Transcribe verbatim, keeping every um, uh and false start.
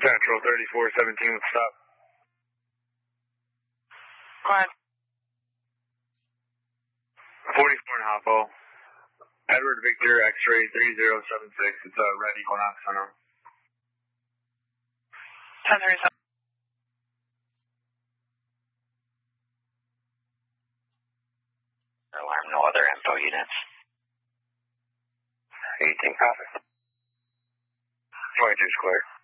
Central thirty-four seventeen with stop. Go ahead. forty-four and a half, oh. Edward Victor, X-ray three zero seven six. It's a red Equinox Center. ten thirty-seven. Alarm, no other info units. eighteen copy. twenty-two square.